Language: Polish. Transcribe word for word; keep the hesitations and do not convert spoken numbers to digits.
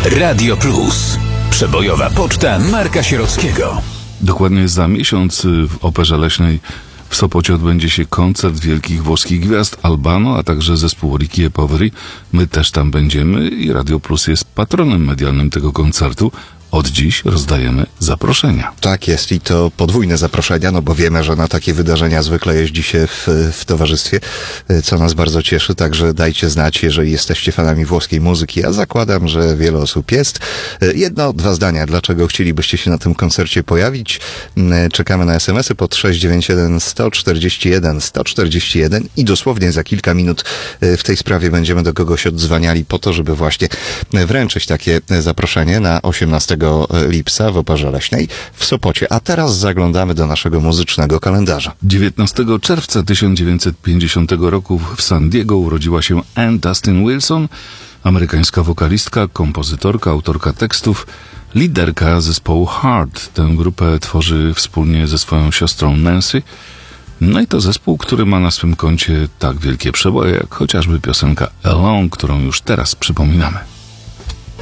Radio Plus. Przebojowa poczta Marka Sierockiego. Dokładnie za miesiąc w Operze Leśnej w Sopocie odbędzie się koncert wielkich włoskich gwiazd Albano, a także zespół Ricky e Poveri. My też tam będziemy i Radio Plus jest patronem medialnym tego koncertu. Od dziś rozdajemy zaproszenia. Tak jest i to podwójne zaproszenia, no bo wiemy, że na takie wydarzenia zwykle jeździ się w, w towarzystwie, co nas bardzo cieszy, także dajcie znać, jeżeli jesteście fanami włoskiej muzyki. Ja zakładam, że wiele osób jest. Jedno, dwa zdania, dlaczego chcielibyście się na tym koncercie pojawić. Czekamy na es em esy pod sześć dziewięć jeden sto czterdzieści jeden sto czterdzieści jeden i dosłownie za kilka minut w tej sprawie będziemy do kogoś odzwaniali po to, żeby właśnie wręczyć takie zaproszenie na osiemnastego lipca w Operze Leśnej w Sopocie. A teraz zaglądamy do naszego muzycznego kalendarza. dziewiętnastego czerwca tysiąc dziewięćset pięćdziesiątego roku w San Diego urodziła się Ann Dustin Wilson, amerykańska wokalistka, kompozytorka, autorka tekstów, liderka zespołu Heart. Tę grupę tworzy wspólnie ze swoją siostrą Nancy. No i to zespół, który ma na swym koncie tak wielkie przeboje, jak chociażby piosenka Alone, którą już teraz przypominamy.